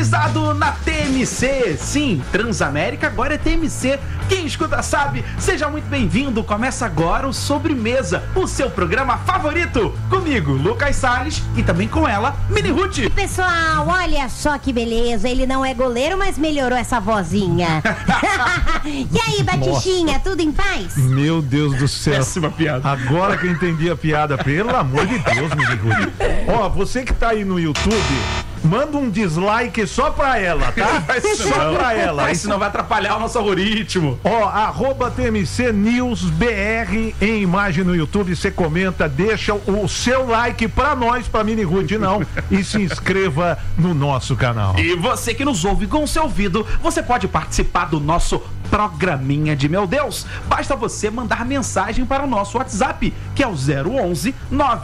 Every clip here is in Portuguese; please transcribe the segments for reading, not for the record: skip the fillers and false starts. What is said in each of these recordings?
sintonizado na TMC. Sim, Transamérica agora é TMC. Quem escuta sabe, seja muito bem-vindo. Começa agora o Sobremesa, o seu programa favorito. Comigo, Lucas Salles, e também com ela, Mini Ruth. Pessoal, olha só que beleza. Ele não é goleiro, mas melhorou essa vozinha. E aí, Batichinha, tudo em paz? Meu Deus do céu. Péssima piada. Agora que eu entendi a piada, pelo amor de Deus, Mini Ruth. Ó, você que tá aí no YouTube, manda um dislike só pra ela, tá? Só pra ela. Aí senão vai atrapalhar o nosso algoritmo. Ó, @TMC News BR em imagem no YouTube, você comenta, deixa o seu like pra nós, pra Mini Ruth não, e se inscreva no nosso canal. E você que nos ouve com o seu ouvido, você pode participar do nosso programinha de Meu Deus. Basta você mandar mensagem para o nosso WhatsApp, que é o 011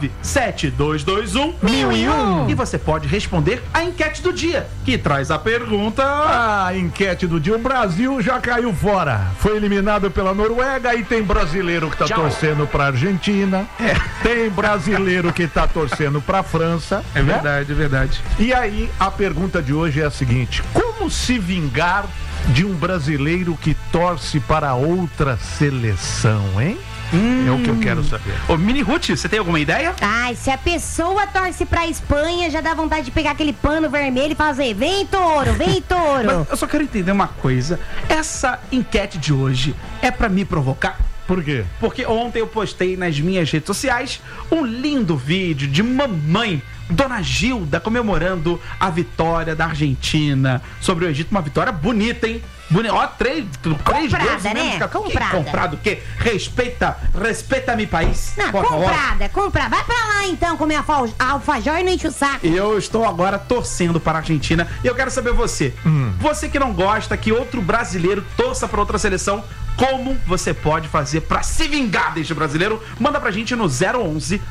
97221 1001. E você pode responder a enquete do dia, que traz a pergunta... A enquete do dia: o Brasil já caiu fora, foi eliminado pela Noruega, e tem brasileiro que tá torcendo pra Argentina, tem brasileiro que tá torcendo pra França. É verdade, é verdade. E aí, a pergunta de hoje é a seguinte: como se vingar de um brasileiro que torce para outra seleção, hein? É o que eu quero saber. Ô, Mini Ruth, você tem alguma ideia? Ai, se a pessoa torce pra Espanha, já dá vontade de pegar aquele pano vermelho e fazer: vem touro, vem touro. Mas eu só quero entender uma coisa. Essa enquete de hoje é pra me provocar? Por quê? Porque ontem eu postei nas minhas redes sociais um lindo vídeo de mamãe, Dona Gilda, comemorando a vitória da Argentina sobre o Egito. Uma vitória bonita, hein? Ó, três Comprada, gols, né? Comprada. Comprado o quê? Respeita meu país. Não, por favor. comprada. Vai pra lá então comer alfajor e não enche o saco. Eu estou agora torcendo para a Argentina e eu quero saber você. Você que não gosta que outro brasileiro torça para outra seleção, como você pode fazer para se vingar deste brasileiro? Manda pra gente no 011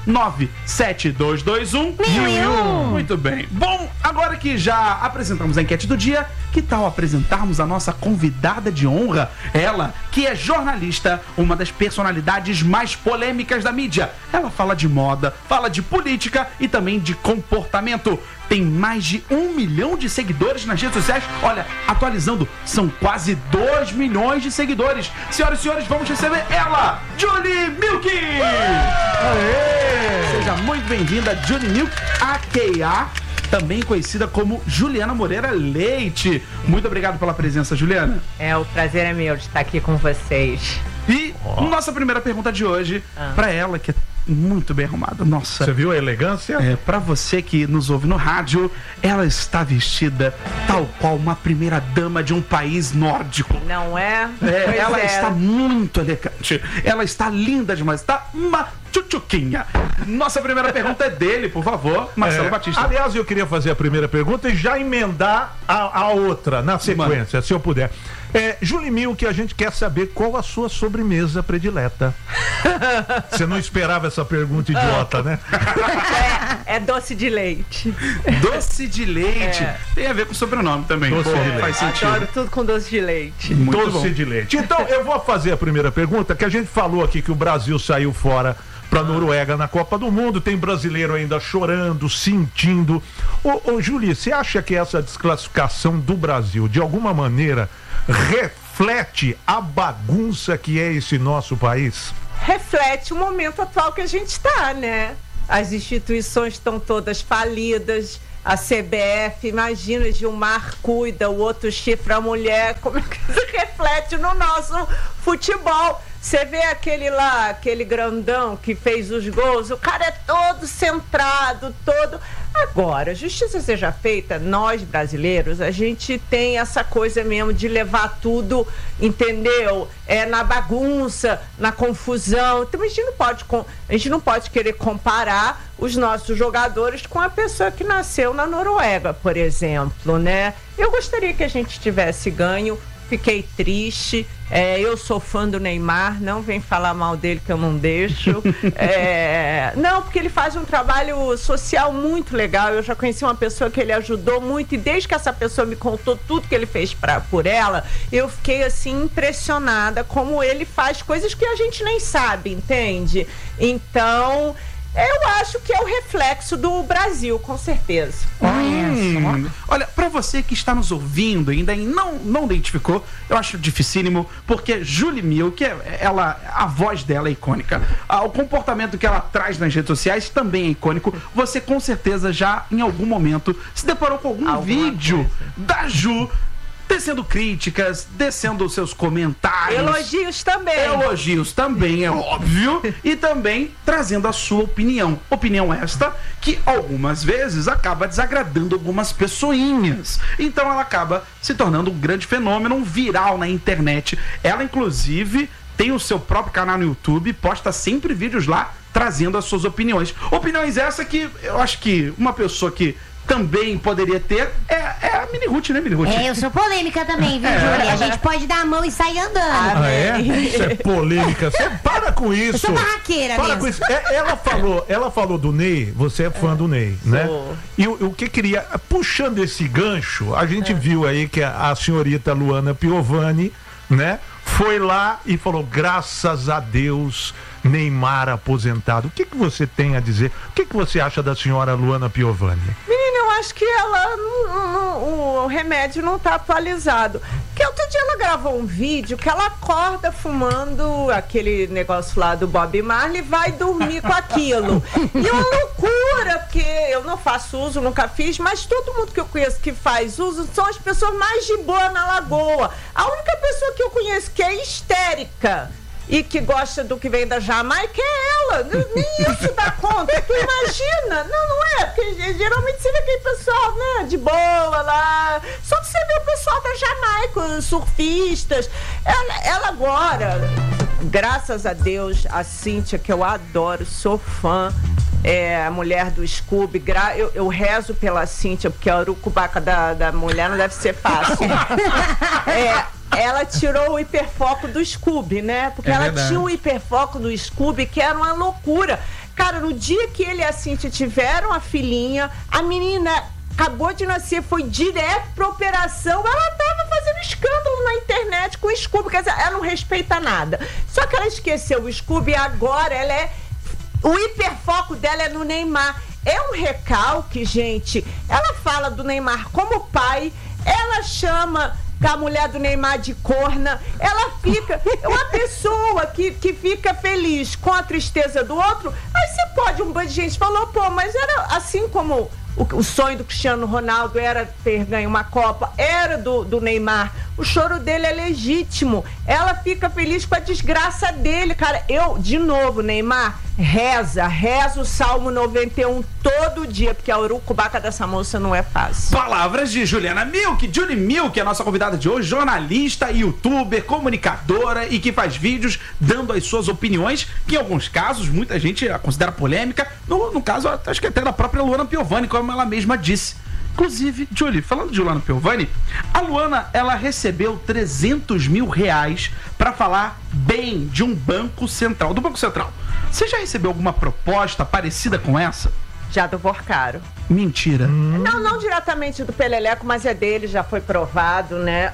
97221 1001. Muito bem. Bom, agora que já apresentamos a enquete do dia, que tal apresentarmos a nossa convidada de honra? Ela, que é jornalista, uma das personalidades mais polêmicas da mídia. Ela fala de moda, fala de política e também de comportamento. Tem mais de 1 milhão de seguidores nas redes sociais. Olha, atualizando, são quase 2 milhões de seguidores. Senhoras e senhores, vamos receber ela, Julie Milk! Aê! Seja muito bem-vinda, Julie Milk, a.k.a. também conhecida como Juliana Moreira Leite. Muito obrigado pela presença, Juliana. O prazer é meu de estar aqui com vocês. E nossa primeira pergunta de hoje, pra ela, que é muito bem arrumada. Nossa. Você viu a elegância? Pra você que nos ouve no rádio, ela está vestida tal qual uma primeira dama de um país nórdico. Não é? Ela está muito elegante. Ela está linda demais. Está uma tchutchuquinha. Nossa primeira pergunta é dele, por favor, Marcelo Batista. Aliás, eu queria fazer a primeira pergunta e já emendar a outra na sequência, se eu puder. Julie Milk, a gente quer saber qual a sua sobremesa predileta. Você não esperava essa pergunta idiota, né? É doce de leite. Doce de leite. Tem a ver com o sobrenome também. Doce de leite. Faz sentido. Adoro tudo com doce de leite. Muito Doce bom. de leite. Então, eu vou fazer a primeira pergunta, que a gente falou aqui que o Brasil saiu fora pra Noruega na Copa do Mundo. Tem brasileiro ainda chorando, sentindo. Ô Julie, você acha que essa desclassificação do Brasil, de alguma maneira, reflete a bagunça que é esse nosso país? Reflete o momento atual que a gente está, né? As instituições estão todas falidas. A CBF, imagina, Gilmar cuida, o outro chifra a mulher. Como é que isso reflete no nosso futebol? Você vê aquele grandão que fez os gols, o cara é todo centrado, todo... Agora, justiça seja feita, nós brasileiros, a gente tem essa coisa mesmo de levar tudo, entendeu? Na bagunça, na confusão. Então a gente não pode querer comparar os nossos jogadores com a pessoa que nasceu na Noruega, por exemplo, né? Eu gostaria que a gente tivesse ganho. Fiquei triste, eu sou fã do Neymar, não vem falar mal dele que eu não deixo. Não, porque ele faz um trabalho social muito legal. Eu já conheci uma pessoa que ele ajudou muito, e desde que essa pessoa me contou tudo que ele fez por ela, eu fiquei assim impressionada como ele faz coisas que a gente nem sabe, entende? Então Eu acho que é o reflexo do Brasil, com certeza. Olha, pra você que está nos ouvindo e ainda não identificou, eu acho dificílimo, porque Julie Milk, a voz dela é icônica. O comportamento que ela traz nas redes sociais também é icônico. Você com certeza já, em algum momento, se deparou com algum vídeo da Ju descendo críticas, descendo os seus comentários. Elogios também. Elogios também, é óbvio. E também trazendo a sua opinião. Opinião esta que algumas vezes acaba desagradando algumas pessoinhas. Então ela acaba se tornando um grande fenômeno, um viral na internet. Ela, inclusive, tem o seu próprio canal no YouTube, posta sempre vídeos lá trazendo as suas opiniões. Opiniões essa que eu acho que uma pessoa que também poderia ter é a Mini Ruth, né, Mini Ruth? Eu sou polêmica também, viu, Júlia? A gente pode dar a mão e sair andando. Isso é polêmica. Você para com isso. Eu sou barraqueira para mesmo. com isso. Ela falou do Ney, você é fã do Ney, né? E o que queria, puxando esse gancho, a gente viu aí que a senhorita Luana Piovani, né, foi lá e falou, graças a Deus, Neymar aposentado. O que você tem a dizer? O que você acha da senhora Luana Piovani? Menina, eu acho que ela o remédio não tá atualizado. Porque outro dia ela gravou um vídeo que ela acorda fumando aquele negócio lá do Bob Marley e vai dormir com aquilo. E é uma loucura, porque eu não faço uso, nunca fiz, mas todo mundo que eu conheço que faz uso são as pessoas mais de boa na Lagoa. A única pessoa que eu conheço que é histérica e que gosta do que vem da Jamaica é ela. Nem isso dá conta. Tu imagina? Não é. Porque geralmente você vê aquele pessoal, né, de boa lá. Só que você vê o pessoal da Jamaica, os surfistas. Ela agora, graças a Deus, a Cíntia, que eu adoro, sou fã, a mulher do Scooby, eu rezo pela Cíntia, porque a urucubaca da mulher não deve ser fácil. Ela tirou o hiperfoco do Scooby, né? Porque ela tinha o hiperfoco do Scooby, que era uma loucura. Cara, no dia que ele e a Cíntia tiveram a filhinha, a menina acabou de nascer, foi direto pra operação, ela tava fazendo escândalo na internet com o Scooby, quer dizer, ela não respeita nada. Só que ela esqueceu o Scooby e agora o hiperfoco dela é no Neymar. É um recalque, gente. Ela fala do Neymar como pai, ela chama a mulher do Neymar de corna, ela fica, uma pessoa que fica feliz com a tristeza do outro, aí você pode, um bando de gente falou, pô, mas era assim como o sonho do Cristiano Ronaldo era ter ganho uma Copa, era do Neymar, o choro dele é legítimo, ela fica feliz com a desgraça dele, cara. De novo, Neymar, reza o Salmo 91 todo dia, porque a urucubaca dessa moça não é fácil. Palavras de Julie Milk, a nossa convidada de hoje, jornalista, youtuber, comunicadora e que faz vídeos dando as suas opiniões, que em alguns casos muita gente a considera polêmica, no caso acho que até da própria Luana Piovani, como ela mesma disse. Inclusive, Julie, falando de Luana Piovani, a Luana, ela recebeu 300 mil reais para falar bem de um banco central, do Banco Central. Você já recebeu alguma proposta parecida com essa? Já do Vorcaro. Mentira. Não diretamente do Peleleco, mas é dele, já foi provado, né?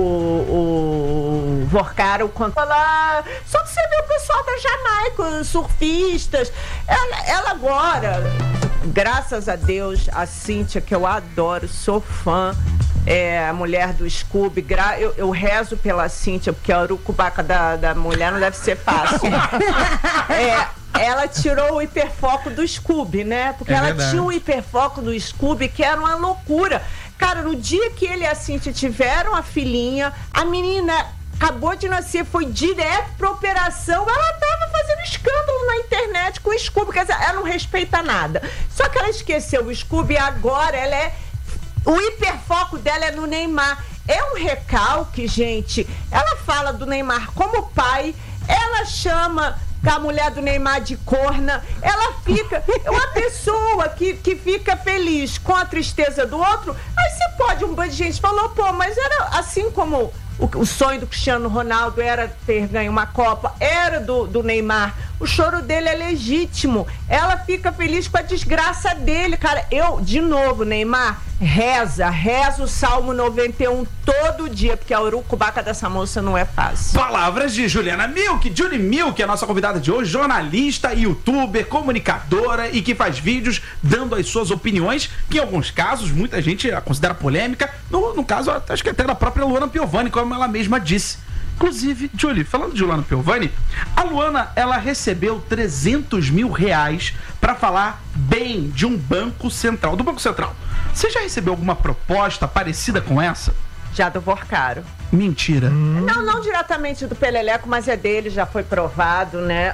O Vorcaro, quando lá. Só que você vê o pessoal da Jamaica, os surfistas. Ela agora, graças a Deus, a Cíntia, que eu adoro, sou fã, a mulher do Scooby, eu rezo pela Cíntia, porque a urucubaca da mulher não deve ser fácil. Ela tirou o hiperfoco do Scooby, né? Porque ela tinha o hiperfoco do Scooby, que era uma loucura. Cara, no dia que ele e a Cíntia tiveram a filhinha, a menina acabou de nascer, foi direto pra operação, ela tava fazendo escândalo na internet com o Scooby, quer dizer, ela não respeita nada. Só que ela esqueceu o Scooby e agora o hiperfoco dela é no Neymar. É um recalque, gente. Ela fala do Neymar como pai, ela chama a mulher do Neymar de corna, ela fica, uma pessoa que fica feliz com a tristeza do outro, aí você pode, um bando de gente falou, pô, mas era assim como o sonho do Cristiano Ronaldo era ter ganho uma Copa, era do Neymar, O choro dele é legítimo. Ela fica feliz com a desgraça dele, cara. Eu, de novo, Neymar, reza o Salmo 91 todo dia, porque a urucubaca dessa moça não é fácil. Palavras de Juliana Milk, Julie Milk, a nossa convidada de hoje, jornalista, youtuber, comunicadora e que faz vídeos dando as suas opiniões, que em alguns casos muita gente a considera polêmica. No caso, acho que até da própria Luana Piovani, como ela mesma disse. Inclusive, Julie, falando de Luana Piovani, a Luana, ela recebeu 300 mil reais para falar bem de um banco central, do Banco Central. Você já recebeu alguma proposta parecida com essa? Já do Vorcaro. Mentira. Não diretamente do Peleleco, mas é dele, já foi provado, né?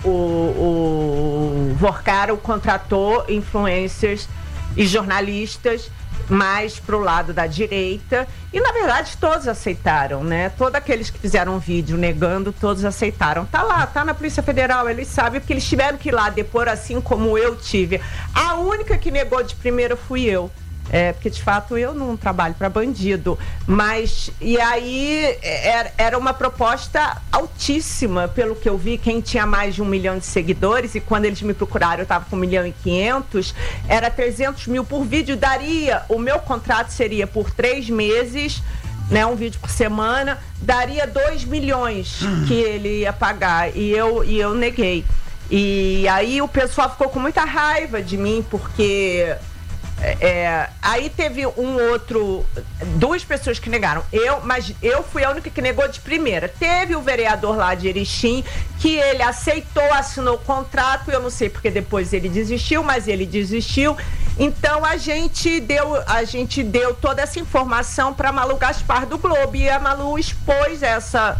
O Vorcaro contratou influencers e jornalistas mais pro lado da direita, e na verdade todos aceitaram, né? Todos aqueles que fizeram um vídeo negando, todos aceitaram. Tá lá, tá na Polícia Federal, eles sabem, porque eles tiveram que ir lá depor, assim como eu tive. A única que negou de primeira fui eu. Porque de fato eu não trabalho para bandido, mas e aí era uma proposta altíssima, pelo que eu vi. Quem tinha mais de 1 milhão de seguidores, e quando eles me procuraram eu estava com 1.500.000, era 300 mil por vídeo. O meu contrato seria por 3 meses, né, um vídeo por semana, daria 2 milhões que ele ia pagar, e eu neguei. E aí o pessoal ficou com muita raiva de mim, porque aí teve duas pessoas que negaram, mas eu fui a única que negou de primeira. Teve o vereador lá de Erechim, que ele aceitou, assinou o contrato, eu não sei porque depois ele desistiu, mas ele desistiu. Então a gente deu toda essa informação para Malu Gaspar do Globo, e a Malu expôs essa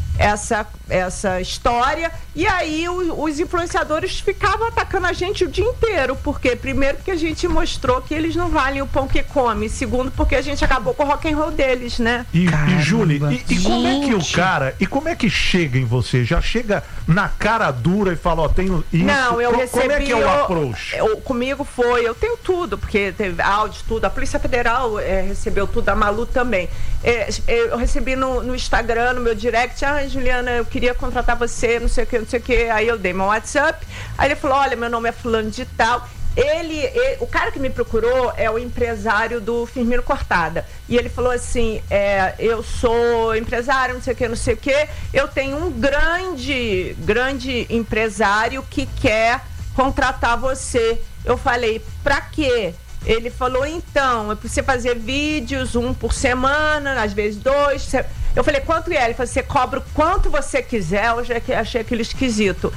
história, e aí os influenciadores ficavam atacando a gente o dia inteiro. Porque primeiro, porque a gente mostrou que eles não valem o pão que come, segundo, porque a gente acabou com o rock and roll deles, né? E Julie, como é que como é que chega em você? Já chega na cara dura e fala, tenho isso? Não, eu recebi... Como é que é o approach? Comigo eu tenho tudo, porque teve áudio, tudo, a Polícia Federal recebeu tudo, a Malu também. Eu recebi no Instagram, no meu direct, Juliana, eu queria contratar você, não sei o que, aí eu dei meu WhatsApp, aí ele falou, olha, meu nome é fulano de tal. O cara que me procurou é o empresário do Firmino Cortada, e ele falou assim, eu sou empresário, não sei o que, eu tenho um grande empresário que quer contratar você. Eu falei, pra quê? Ele falou, então, é pra você fazer vídeos, 1 por semana, às vezes 2. Eu falei, quanto é? Ele falou, você cobra o quanto você quiser. Eu já achei aquilo esquisito.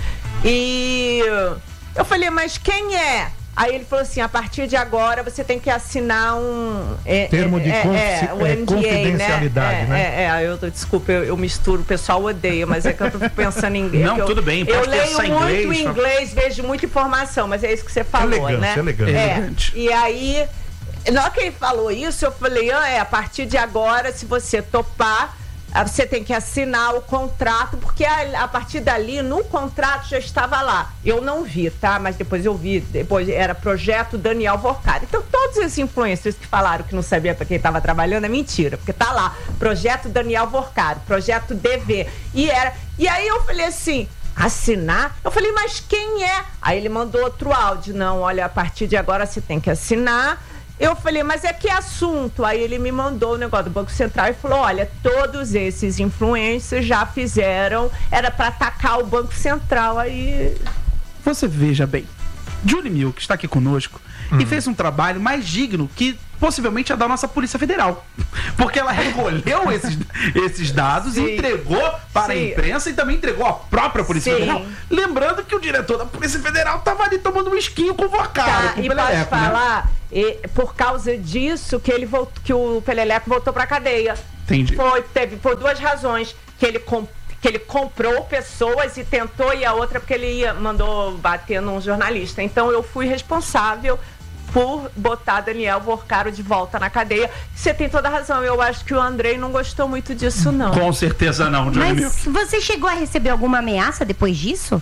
E eu falei, mas quem é? Aí ele falou assim, a partir de agora você tem que assinar um... termo de NDA, confidencialidade, né? Desculpa, eu misturo, o pessoal odeia, mas é que eu tô pensando em inglês. Não, tudo bem, eu leio muito inglês, vejo muita informação, mas é isso que você falou, né? Elegante. E aí, na hora que ele falou isso, eu falei, a partir de agora, se você topar, você tem que assinar o contrato, porque a partir dali, no contrato já estava lá. Eu não vi, tá? Mas depois eu vi, depois era Projeto Daniel Vorcaro. Então, todos esses influencers que falaram que não sabia para quem estava trabalhando é mentira, porque tá lá, Projeto Daniel Vorcaro, Projeto DV. E aí eu falei assim, assinar? Eu falei, mas quem é? Aí ele mandou outro áudio, não, olha, a partir de agora você tem que assinar. Eu falei, mas que assunto? Aí ele me mandou o negócio do Banco Central e falou, olha, todos esses influencers já fizeram, era para atacar o Banco Central. Aí você veja bem, Julie Milk está aqui conosco e fez um trabalho mais digno que possivelmente é da nossa Polícia Federal, porque ela recolheu esses dados e entregou para a imprensa, e também entregou à própria Polícia Federal. Lembrando que o diretor da Polícia Federal estava ali tomando um esquinho com o Vorcaro. E pode falar, por causa disso que o Peleleco voltou para a cadeia. Entendi. Por 2 razões, que ele comprou pessoas e tentou, e a outra porque ele mandou bater num jornalista. Então eu fui responsável por botar Daniel Vorcaro de volta na cadeia. Você tem toda a razão, eu acho que o Andrei não gostou muito disso, não. Com certeza não, Julie Milk. Mas você chegou a receber alguma ameaça depois disso?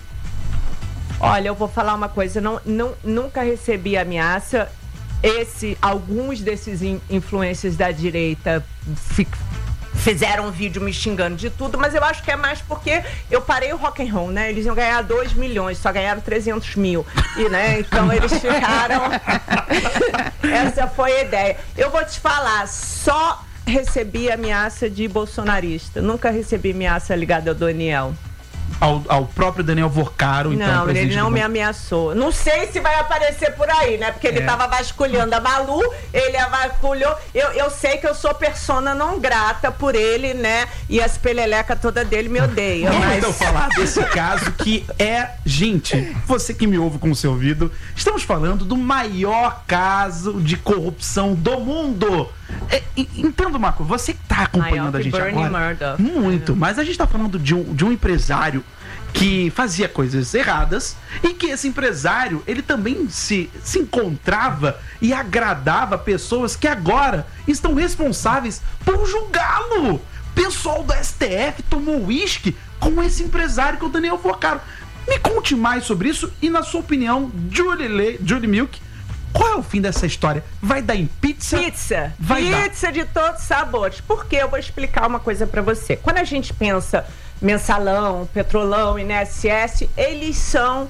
Olha, eu vou falar uma coisa, nunca recebi ameaça. Alguns desses influencers da direita fizeram um vídeo me xingando de tudo, mas eu acho que é mais porque eu parei o rock and roll, né? Eles iam ganhar 2 milhões, só ganharam 300 mil. E, né, então eles ficaram... Essa foi a ideia. Eu vou te falar, só recebi ameaça de bolsonarista. Nunca recebi ameaça ligada ao Daniel. Ao próprio Daniel Vorcaro, então. Não, ele não me ameaçou. Não sei se vai aparecer por aí, né? Porque ele tava vasculhando a Malu, ele a vasculhou. Eu sei que eu sou persona não grata por ele, né? E as peleleca toda dele me odeia. Vamos então falar desse caso que gente, você que me ouve com o seu ouvido, estamos falando do maior caso de corrupção do mundo. Entenda uma coisa, você que tá acompanhando a gente agora, muito, mas a gente tá falando de um empresário que fazia coisas erradas e que esse empresário, ele também se encontrava e agradava pessoas que agora estão responsáveis por julgá-lo. Pessoal do STF tomou uísque com esse empresário que é o Daniel Vorcaro. Me conte mais sobre isso e, na sua opinião, Julie Milk, qual é o fim dessa história? Vai dar em pizza? Pizza. Vai pizza dar. De todos os sabores. Porque eu vou explicar uma coisa pra você. Quando a gente pensa Mensalão, Petrolão, INSS, eles são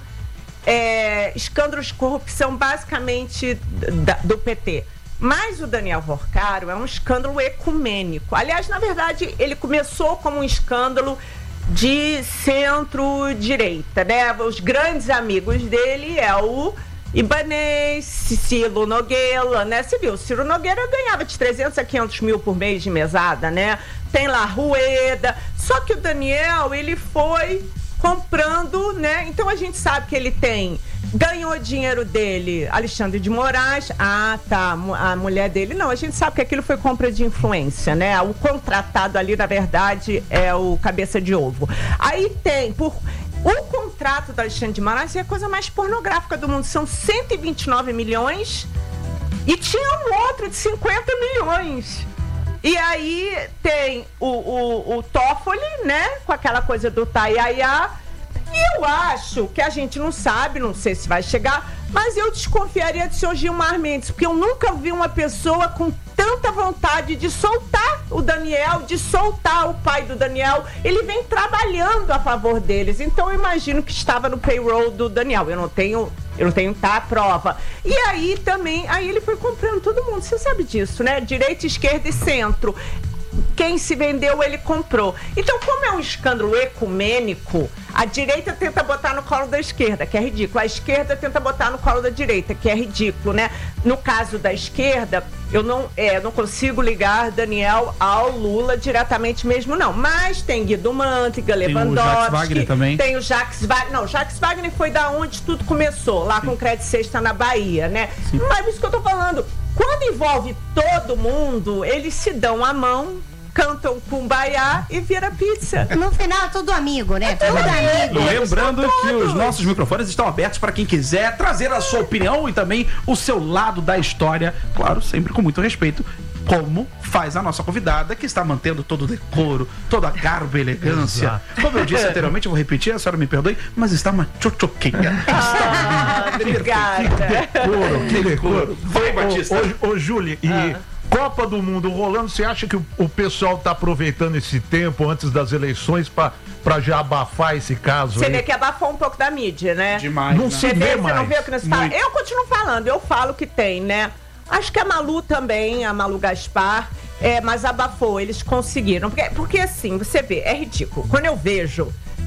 escândalos de corrupção basicamente do PT. Mas o Daniel Vorcaro é um escândalo ecumênico. Aliás, na verdade, ele começou como um escândalo de centro-direita, né? Os grandes amigos dele é o Ibanez, Ciro Nogueira, né? Você viu, Ciro Nogueira ganhava de 300 a 500 mil por mês de mesada, né? Tem lá Rueda. Só que o Daniel, ele foi comprando, né? Então a gente sabe que ele ganhou dinheiro dele, Alexandre de Moraes. Ah, tá, a mulher dele, não, a gente sabe que aquilo foi compra de influência, né? O contratado ali, na verdade, é o cabeça de ovo. Aí o contrato do Alexandre de Moraes é a coisa mais pornográfica do mundo. São 129 milhões e tinha um outro de 50 milhões. E aí tem o Toffoli, né? Com aquela coisa do Taiaiá. E eu acho que a gente não sabe, não sei se vai chegar, mas eu desconfiaria de seu Gilmar Mendes, porque eu nunca vi uma pessoa com tanta vontade de soltar o Daniel, de soltar o pai do Daniel. Ele vem trabalhando a favor deles, então eu imagino que estava no payroll do Daniel. Eu não tenho a prova. E aí também, ele foi comprando todo mundo, você sabe disso, né? Direita, esquerda e centro. Quem se vendeu, ele comprou. Então, como é um escândalo ecumênico, a direita tenta botar no colo da esquerda, que é ridículo. A esquerda tenta botar no colo da direita, que é ridículo, né? No caso da esquerda, eu não consigo ligar Daniel ao Lula diretamente mesmo, não. Mas tem Guido Mantega, Lewandowski. Tem o Jacques Wagner também. Tem o Jacques Wagner. Não, Jacques Wagner foi da onde tudo começou, lá com o Crédito Sexta na Bahia, né? Sim. Mas isso que eu tô falando. Quando envolve todo mundo, eles se dão a mão, cantam Kumbaya e vira pizza. No final, tudo amigo, né? Tudo amigo. Lembrando que os nossos microfones estão abertos para quem quiser trazer a sua opinião e também o seu lado da história, claro, sempre com muito respeito, como faz a nossa convidada, que está mantendo todo o decoro, toda a garbo e elegância. Exato. Como eu disse anteriormente, eu vou repetir, a senhora me perdoe, mas está uma tchotchoquinha. Obrigada. Que decoro. Vai, Batista. Ô, Júlia, e Copa do Mundo rolando, você acha que o pessoal está aproveitando esse tempo antes das eleições para já abafar esse caso? Você vê que abafou um pouco da mídia, né? Demais. Não se vê mais. Você não vê o que não se fala? Eu continuo falando, eu falo que tem, né? Acho que a Malu também, a Malu Gaspar, mas abafou, eles conseguiram. Porque assim, você vê, é ridículo. Quando eu vejo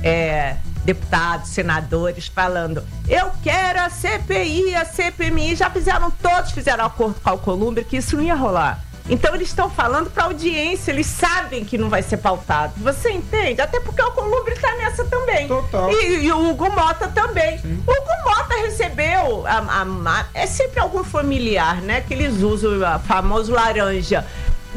deputados, senadores falando, eu quero a CPI, a CPMI, todos fizeram acordo com a Alcolumbre que isso não ia rolar. Então eles estão falando para audiência, eles sabem que não vai ser pautado. Você entende? Até porque o Alcolumbre está nessa também. Total. E o Hugo Mota também. Sim. O Hugo Mota recebeu, é sempre algum familiar, né? Que eles usam, o famoso laranja.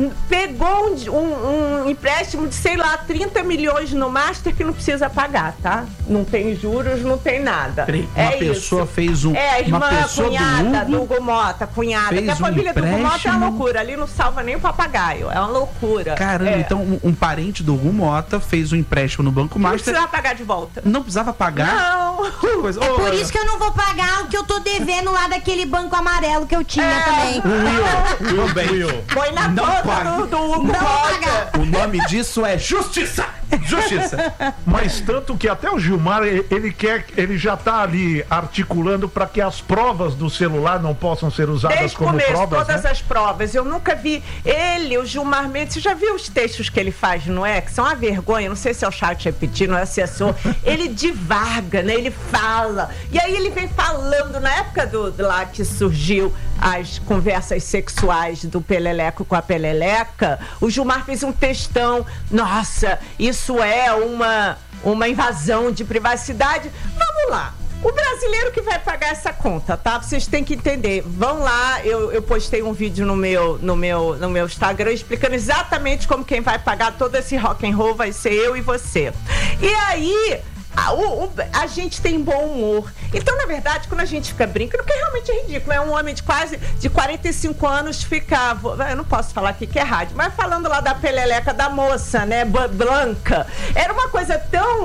Pegou um empréstimo de, 30 milhões no Master que não precisa pagar, tá? Não tem juros, não tem nada. Uma pessoa fez um... a irmã, uma pessoa cunhada do Hugo Mota, cunhada. Porque a família do Hugo Mota é uma loucura. Ali não salva nem o papagaio. É uma loucura. Caramba, então um parente do Hugo Mota fez um empréstimo no Banco Master. Não precisava pagar de volta. Não precisava pagar? Não. Que coisa. É por isso que eu não vou pagar o que eu tô devendo lá daquele banco amarelo que eu tinha também. Will. Foi na conta. pague. do Hugo Rocha. O nome disso é justiça. Justiça. Mas tanto que até o Gilmar, ele já tá ali articulando para que as provas do celular não possam ser usadas Desde o como começo, provas, todas né? as provas. Eu nunca vi ele, o Gilmar Mendes. Você já viu os textos que ele faz no X? São uma vergonha. Não sei se é o chat repetindo, não é assessor. Ele divaga, né? Ele fala. E aí ele vem falando. Na época lá que surgiu as conversas sexuais do Peleleco com a Peleleca, o Gilmar fez um textão. Nossa, isso é uma invasão de privacidade. Vamos lá. O brasileiro que vai pagar essa conta, tá? Vocês têm que entender. Vão lá, eu postei um vídeo no meu Instagram explicando exatamente como quem vai pagar todo esse rock and roll vai ser eu e você. E aí, a gente tem bom humor. Então, na verdade, quando a gente fica brincando, porque realmente é ridículo, é um homem de 45 anos ficar, eu não posso falar aqui que é rádio, mas falando lá da peleleca da moça, né, Blanca, era uma coisa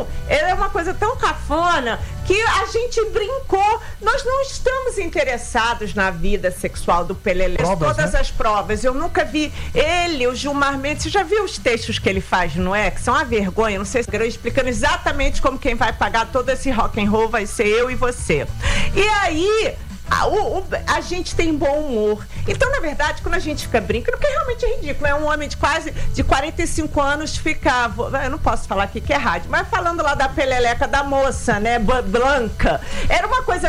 tão cafona que a gente brincou. Nós não estamos interessados na vida sexual do Peleleco. Todas as provas. Eu nunca vi ele, o Gilmar Mendes. Você já viu os textos que ele faz no X? São uma vergonha. Não sei se explicando exatamente como quem vai pagar todo esse rock and roll vai ser eu e você. E aí, a gente tem bom humor. Então, na verdade, quando a gente fica brincando, porque realmente é ridículo, é um homem de 45 anos ficar, eu não posso falar aqui que é rádio, mas falando lá da peleleca da moça, né, Blanca, era uma coisa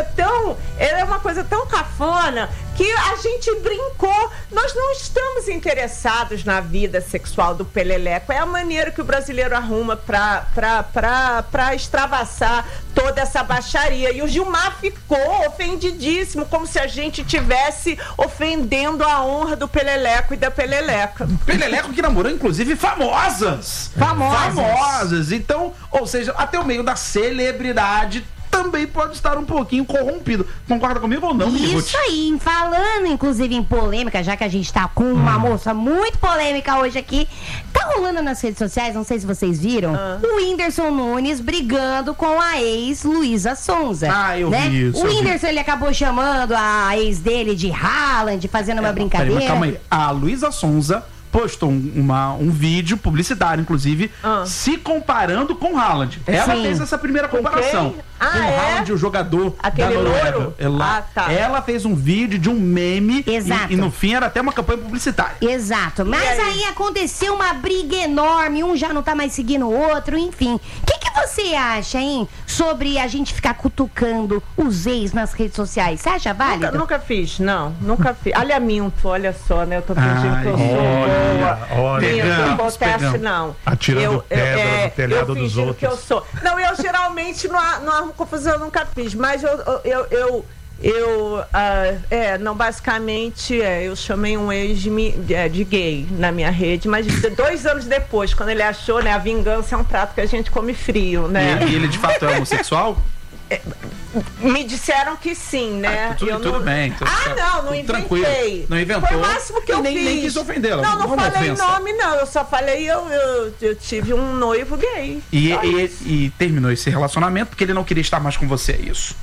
tão cafona que a gente brincou. Nós não estamos interessados na vida sexual do Peleleco. É a maneira que o brasileiro arruma pra extravasar toda essa baixaria. E o Gilmar ficou ofendidíssimo, como se a gente tivesse ofendendo a honra do Peleleco e da Peleleca. Peleleco que namorou, inclusive, famosas. Então, ou seja, até o meio da celebridade também pode estar um pouquinho corrompido. Concorda comigo ou não, Isso aí, falando inclusive em polêmica, já que a gente tá com uma moça muito polêmica hoje aqui, tá rolando nas redes sociais, não sei se vocês viram, o Whindersson Nunes brigando com a ex Luísa Sonza. Eu vi isso. O Whindersson, ele acabou chamando a ex dele de Haaland, fazendo uma brincadeira. Mas calma aí, a Luísa Sonza postou um vídeo publicitário, inclusive, se comparando com Haaland. Ela fez essa primeira comparação. Com Haaland, o jogador aquele da Noruega. louro? Ela fez um vídeo de um meme. Exato. E no fim era até uma campanha publicitária. Exato. Mas aí aconteceu uma briga enorme, um já não tá mais seguindo o outro, enfim. O que você acha, hein, sobre a gente ficar cutucando os ex nas redes sociais? Você acha válido? Nunca fiz. Alinhamento, olha só, né? Eu tô fingindo que eu sou Olha, não. Atirando pedra no telhado dos outros. Que eu sou. Não, eu geralmente não arrumo confusão, eu nunca fiz, mas basicamente, eu chamei um ex de gay na minha rede, mas 2 anos depois, quando ele achou, né, a vingança é um prato que a gente come frio, né? E ele de fato é homossexual? Me disseram que sim, né? Tudo bem. Não inventei. Tranquilo. Não inventou. Foi o máximo que eu fiz. Nem quis ofendê-la. Não falei nome, não. Eu só falei, eu tive um noivo gay. E terminou esse relacionamento porque ele não queria estar mais com você, é isso?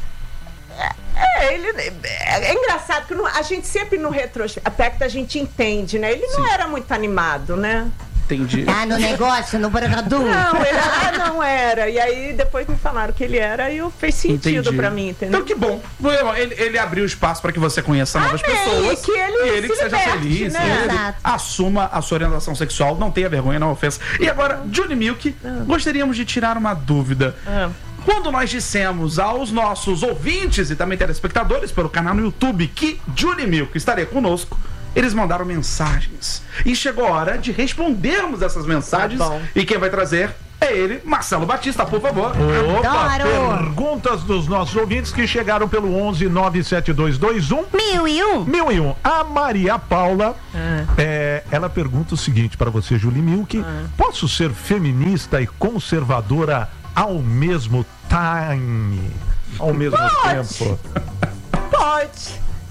É engraçado que a gente sempre no retrospecto a gente entende, né? Ele não era muito animado, né? Entendi. No negócio, no Bradadu? Não era. E aí depois me falaram que ele era e fez sentido pra mim, entendeu? Então que bom. Ele abriu espaço pra que você conheça novas pessoas. E ele que seja feliz. Né? Ele assuma a sua orientação sexual, não tenha vergonha, não ofensa. E agora, Johnny Milk, gostaríamos de tirar uma dúvida. Quando nós dissemos aos nossos ouvintes e também telespectadores pelo canal no YouTube que Johnny Milk estaria conosco, eles mandaram mensagens. E chegou a hora de respondermos essas mensagens. E quem vai trazer é ele, Marcelo Batista, por favor. Opa, perguntas dos nossos ouvintes que chegaram pelo 11 97221 1001. A Maria Paula, ela pergunta o seguinte para você, Julie Milk: posso ser feminista e conservadora ao mesmo tempo? Pode.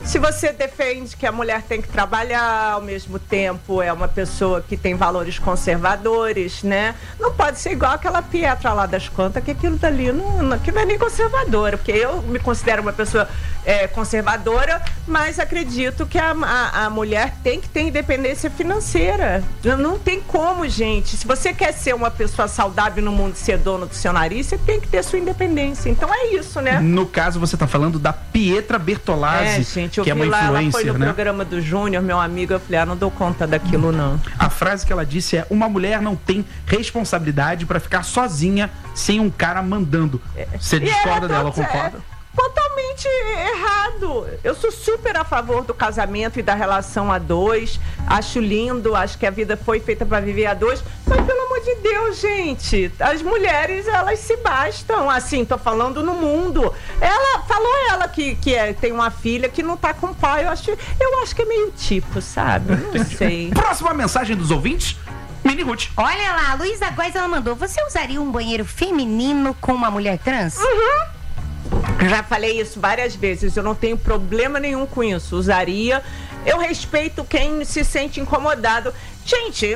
Se você defende que a mulher tem que trabalhar, ao mesmo tempo é uma pessoa que tem valores conservadores, né? Não pode ser igual aquela Pietra lá das contas, que aquilo dali que não é nem conservadora, porque eu me considero uma pessoa conservadora, mas acredito que a mulher tem que ter independência financeira. Não tem como, gente. Se você quer ser uma pessoa saudável no mundo e ser dono do seu nariz, você tem que ter sua independência. Então é isso, né? No caso, você tá falando da Pietra Bertolazzi, gente, que é uma influencer, ela foi no né? programa do Júnior, meu amigo, eu falei, não dou conta daquilo, não. A frase que ela disse é: uma mulher não tem responsabilidade pra ficar sozinha sem um cara mandando. Você discorda dela ou concorda? Totalmente errado. Eu sou super a favor do casamento e da relação a dois. Acho lindo, acho que a vida foi feita para viver a dois. Mas pelo amor de Deus, gente, as mulheres, elas se bastam. Assim, tô falando no mundo. Ela falou que tem uma filha que não tá com o pai. Eu acho que é meio tipo, sabe? Não sei. Próxima mensagem dos ouvintes. Mini Ruth. Olha lá, a Luísa Góes, ela mandou: você usaria um banheiro feminino com uma mulher trans? Já falei isso várias vezes, eu não tenho problema nenhum com isso, usaria. Eu respeito quem se sente incomodado. Gente,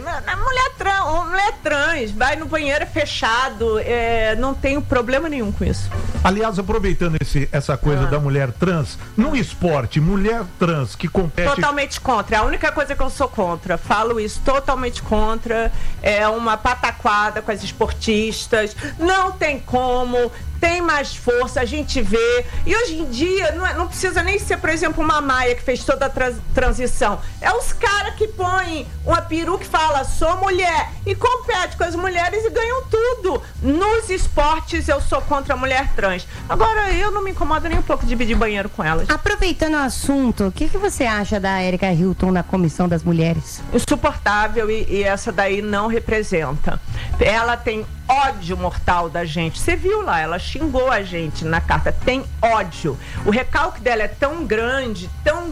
mulher trans, vai no banheiro fechado, não tenho problema nenhum com isso. Aliás, aproveitando essa coisa da mulher trans, no esporte, mulher trans que compete... Totalmente contra, é a única coisa que eu sou contra, falo isso, totalmente contra, é uma pataquada com as esportistas, não tem como, tem mais força, a gente vê, e hoje em dia não precisa nem ser, por exemplo, uma Maia que fez toda a transição, é os caras que põem uma peruca que fala, sou mulher, e compete com as mulheres e ganham tudo. Nos esportes eu sou contra a mulher trans. Agora, eu não me incomodo nem um pouco de dividir banheiro com elas. Aproveitando o assunto, o que você acha da Erika Hilton na Comissão das Mulheres? Insuportável, e essa daí não representa. Ela tem ódio mortal da gente. Você viu lá, ela xingou a gente na carta. Tem ódio. O recalque dela é tão grande,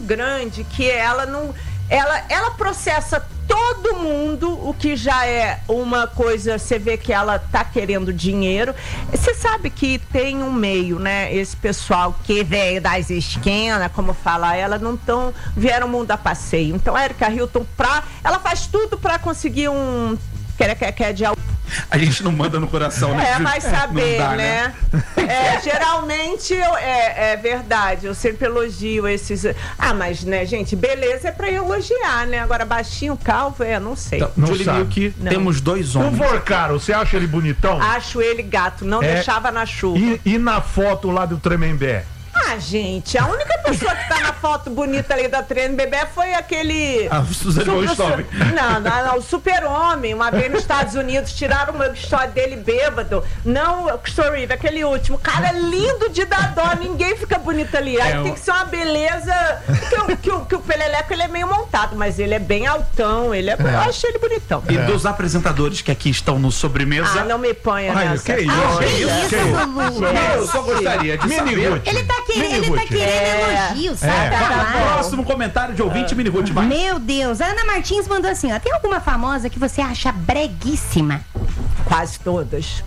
que ela não... Ela processa todo mundo, o que já é uma coisa, você vê que ela tá querendo dinheiro. Você sabe que tem um meio, né? Esse pessoal que veio das esquinas, como fala ela, vieram mundo a passeio. Então, a Erika Hilton, ela faz tudo pra conseguir um... quer de A gente não manda no coração, né? Vai saber, dá, né? Geralmente é verdade, eu sempre elogio esses. Mas, né, gente, beleza é pra elogiar, né? Agora, baixinho, calvo, não sei. Então, Julie Milk, temos dois homens. O Vorcaro, você acha ele bonitão? Acho ele gato, não deixava na chuva. E na foto lá do Tremembé? Gente, a única pessoa que tá na foto bonita ali da Treino Bebê foi aquele... Suzane Goldstone. Não, o Super-Homem. Uma vez nos Estados Unidos, tiraram uma história dele bêbado. Não, o Story, aquele último. Cara, lindo de dar dó, ninguém fica bonito ali. Aí tem que ser uma beleza... Que o Peleleco, ele é meio montado, mas ele é bem altão, eu acho ele bonitão. E dos apresentadores que aqui estão no Sobremesa... não me ponha nessa. Que isso? Eu só gostaria de saber... Ele tá querendo elogio, sabe? Próximo comentário de ouvinte, Mini Ruth, vai. Meu Deus, a Ana Martins mandou assim, ó: tem alguma famosa que você acha breguíssima? Quase todas.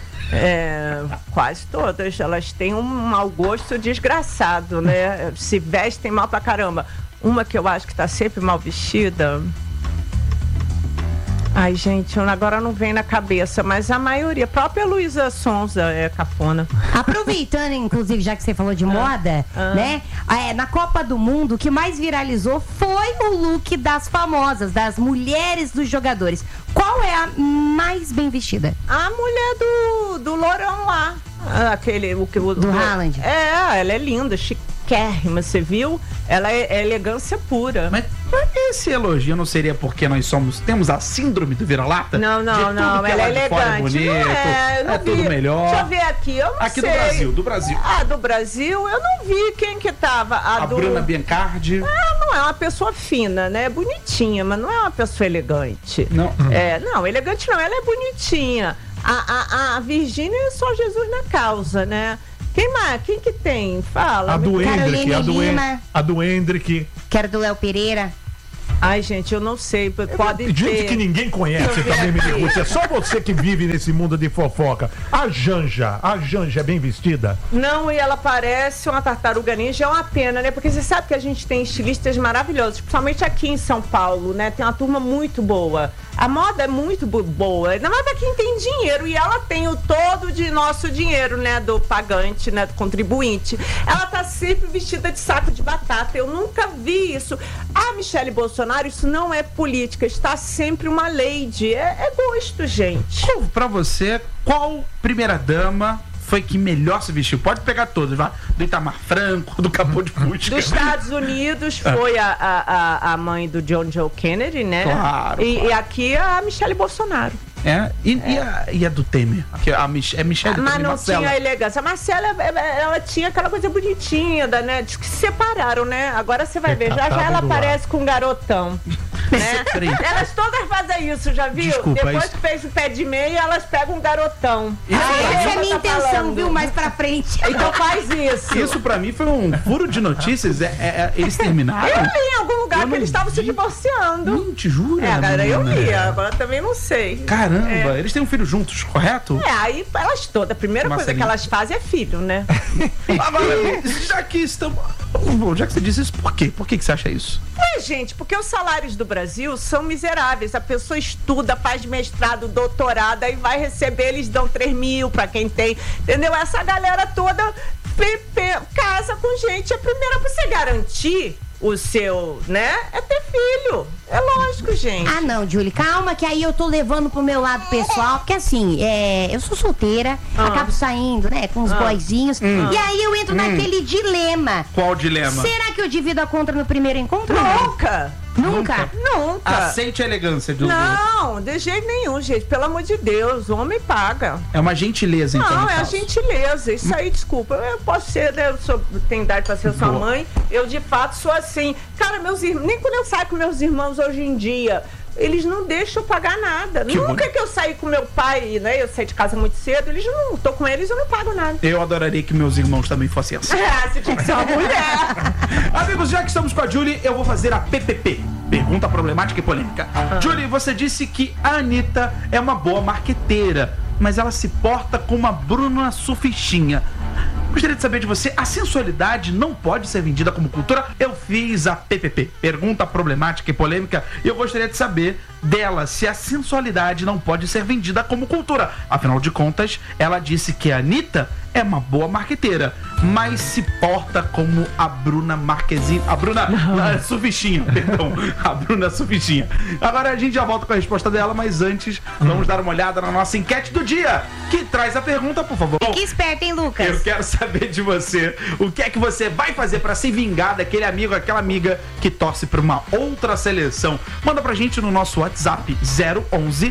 Quase todas. Elas têm um mau gosto desgraçado, né? Se vestem mal pra caramba. Uma que eu acho que tá sempre mal vestida... Ai, gente, agora não vem na cabeça, mas a maioria, a própria Luísa Sonza é cafona. Aproveitando, inclusive, já que você falou de moda, né? Na Copa do Mundo, o que mais viralizou foi o look das famosas, das mulheres dos jogadores. Qual é a mais bem vestida? A mulher do Lourão lá. Do Haaland. Ela é linda, chiquérrima, você viu? Ela é elegância pura. Mas esse elogio não seria porque nós temos a síndrome do vira-lata? Não, ela é elegante. Bonito, tudo melhor. Deixa eu ver aqui, eu não aqui sei. Do Brasil. Do Brasil, eu não vi quem que tava. A Bruna Biancardi. Não é uma pessoa fina, né? É bonitinha, mas não é uma pessoa elegante. Não. Não, elegante não, ela é bonitinha. A Virgínia é só Jesus na causa, né? Quem mais? Quem que tem? Fala. A do Hendrick. Lima. A do Hendrick. Quero do Léo Pereira. Ai, gente, eu não sei, pode Gente ter. que ninguém conhece também, me pergunta. É só você que vive nesse mundo de fofoca. A Janja é bem vestida? Não, e ela parece uma tartaruga ninja, é uma pena, né? Porque você sabe que a gente tem estilistas maravilhosos, principalmente aqui em São Paulo, né? Tem uma turma muito boa. A moda é muito boa, ainda mais pra quem tem dinheiro, e ela tem o todo de nosso dinheiro, né? Do pagante, né? Do contribuinte. Ela tá sempre vestida de saco de batata, eu nunca vi isso. A Michele Bolsonaro, isso não é política, está sempre uma lady, é gosto, gente. Pra você, qual primeira-dama foi que melhor se vestiu? Pode pegar todos, vai. Do Itamar Franco, do Capô de Fusca. Dos Estados Unidos foi a mãe do John Joe Kennedy, né? Claro, E aqui a Michele Bolsonaro. E a do Temer? Que é Michele Mas também, não Marcela. tinha elegância. A Marcela, ela tinha aquela coisa bonitinha, né? Diz que se separaram, né? Agora você vai ver, já ela aparece com um garotão. Né? Elas todas fazem isso, já viu? Desculpa, Depois isso... que fez o pé de meia, elas pegam um garotão. Essa é a minha tá intenção, falando. viu? Mais pra frente. Então faz isso. Isso pra mim foi um furo de notícias. Eles terminaram? Eu li em algum lugar Eu que não eles estavam se vi. divorciando. Te jura? Agora eu menina? li, agora também não sei. Caramba, eles têm um filho juntos, correto? Aí elas todas, a primeira coisa Marcelinho. que elas fazem é filho, né? Agora, já que estamos... Bom, já que você disse isso, por quê? Por que você acha isso? Gente, porque os salários do Brasil são miseráveis. A pessoa estuda, faz mestrado, doutorado, aí vai receber, eles dão 3 mil pra quem tem, entendeu? Essa galera toda casa com gente. A primeira pra você garantir o seu, né, é ter filho. É lógico, gente. Ah, não, Julie, calma, que aí eu tô levando pro meu lado pessoal, porque assim, eu sou solteira, acabo saindo, né, com os boyzinhos, e aí eu entro naquele dilema. Qual dilema? Será que eu divido a conta no primeiro encontro? Nunca. Nunca? Nunca. Aceite a elegância do... Não, de jeito nenhum, gente. Pelo amor de Deus, o homem paga. É uma gentileza, então. Não, no é a caso. gentileza. Isso aí, desculpa. Eu posso ser, né? Eu tenho idade pra ser sua mãe. Eu, de fato, sou assim. Cara, meus irmãos, nem quando eu saio com meus irmãos hoje em dia, eles não deixam eu pagar nada. Nunca que eu saí com meu pai, né? Eu saí de casa muito cedo, eles não. Tô com eles, eu não pago nada. Eu adoraria que meus irmãos também fossem assim. Você tinha que ser uma mulher. Amigos, já que estamos com a Julie, eu vou fazer a PPP. Pergunta problemática e polêmica. Julie, você disse que a Anitta é uma boa marqueteira, mas ela se porta como uma Bruna Surfistinha. Gostaria de saber de você, a sensualidade não pode ser vendida como cultura? Eu fiz a PPP, pergunta problemática e polêmica, e eu gostaria de saber dela se a sensualidade não pode ser vendida como cultura. Afinal de contas, ela disse que a Anitta é uma boa marqueteira, mas se porta como a Bruna Marquezine, a Bruna Surfistinha, perdão, a Bruna Surfistinha. Agora a gente já volta com a resposta dela, mas antes vamos dar uma olhada na nossa enquete do dia, que traz a pergunta, por favor. Que esperto, hein, Lucas? Eu quero saber de você, o que é que você vai fazer pra se vingar daquele amigo, aquela amiga que torce pra uma outra seleção? Manda pra gente no nosso WhatsApp 011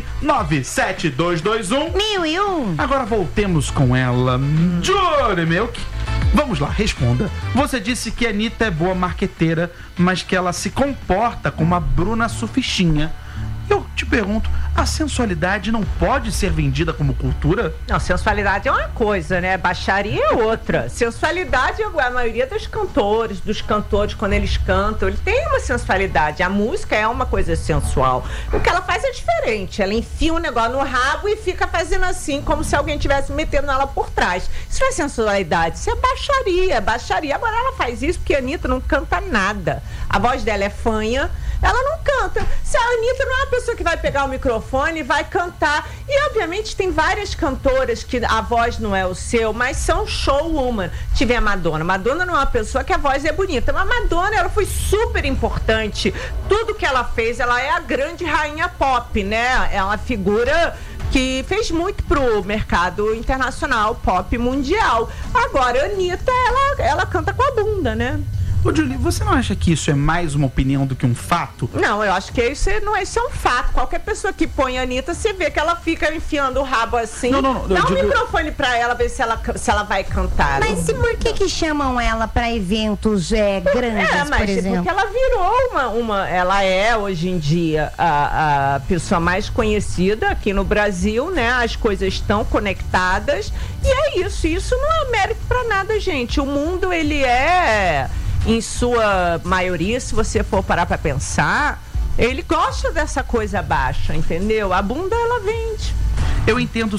97221 1001. Agora voltemos com ela, Julie Milk. Vamos lá, responda. Você disse que a Anitta é boa marqueteira, mas que ela se comporta como uma Bruna Surfistinha. Eu te pergunto, a sensualidade não pode ser vendida como cultura? Não, sensualidade é uma coisa, né? Baixaria é outra. Sensualidade, a maioria dos cantores, quando eles cantam, ele tem uma sensualidade. A música é uma coisa sensual. O que ela faz é diferente. Ela enfia um negócio no rabo e fica fazendo assim, como se alguém estivesse metendo ela por trás. Isso não é sensualidade, isso é baixaria. Baixaria. Agora ela faz isso porque a Anitta não canta nada. A voz dela é fanha. Ela não canta. Se a Anitta não é uma pessoa que vai pegar o microfone e vai cantar. E, obviamente, tem várias cantoras que a voz não é o seu, mas são showwoman. Tive a Madonna. Madonna não é uma pessoa que a voz é bonita, mas a Madonna, ela foi super importante. Tudo que ela fez, ela é a grande rainha pop, né? É uma figura que fez muito pro mercado internacional, pop mundial. Agora, a Anitta, ela canta com a bunda, né? Ô, Julie, você não acha que isso é mais uma opinião do que um fato? Não, eu acho que isso é um fato. Qualquer pessoa que põe a Anitta, você vê que ela fica enfiando o rabo assim. Não, dá um microfone pra ela, ver se ela vai cantar. Mas e por que chamam ela pra eventos grandes, por exemplo? Porque ela virou ela é hoje em dia a pessoa mais conhecida aqui no Brasil, né? As coisas estão conectadas e é isso não é mérito pra nada, gente. O mundo, ele é, em sua maioria, se você for parar pra pensar, Ele gosta dessa coisa baixa, entendeu? A bunda, ela vende. Eu entendo